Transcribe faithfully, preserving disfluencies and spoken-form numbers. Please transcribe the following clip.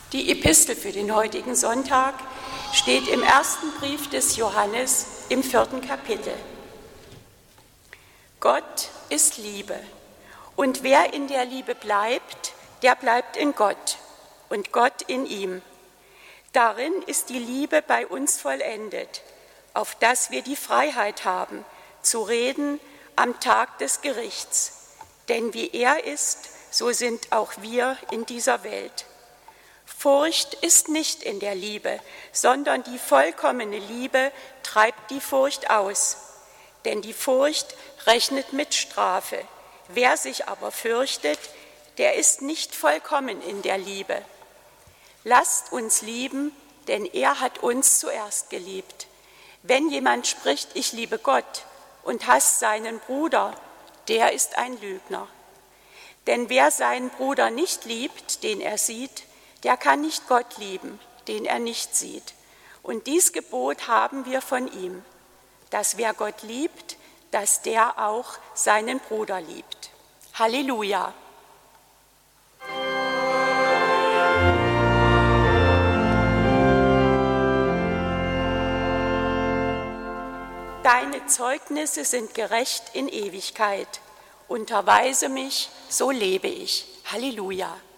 Die Epistel für den heutigen Sonntag steht im ersten Brief des Johannes im vierten Kapitel. Gott ist Liebe, und wer in der Liebe bleibt, der bleibt in Gott und Gott in ihm. Darin ist die Liebe bei uns vollendet, auf dass wir die Freiheit haben, zu reden am Tag des Gerichts. Denn wie er ist, so sind auch wir in dieser Welt. Furcht ist nicht in der Liebe, sondern die vollkommene Liebe treibt die Furcht aus. Denn die Furcht rechnet mit Strafe. Wer sich aber fürchtet, der ist nicht vollkommen in der Liebe. Lasst uns lieben, denn er hat uns zuerst geliebt. Wenn jemand spricht, ich liebe Gott und hasst seinen Bruder, der ist ein Lügner. Denn wer seinen Bruder nicht liebt, den er sieht, der kann nicht Gott lieben, den er nicht sieht. Und dies Gebot haben wir von ihm, dass wer Gott liebt, dass der auch seinen Bruder liebt. Halleluja! Deine Zeugnisse sind gerecht in Ewigkeit. Unterweise mich, so lebe ich. Halleluja!